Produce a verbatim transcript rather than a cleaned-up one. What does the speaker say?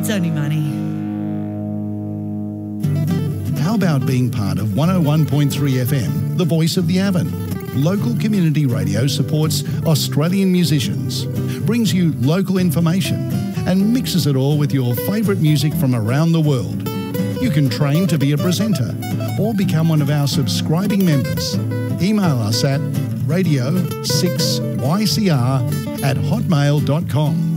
It's only money. How about being part of one oh one point three F M, the voice of the Avon? Local community radio supports Australian musicians, brings you local information and mixes it all with your favourite music from around the world. You can train to be a presenter or become one of our subscribing members. Email us at radio six y c r at hotmail dot com.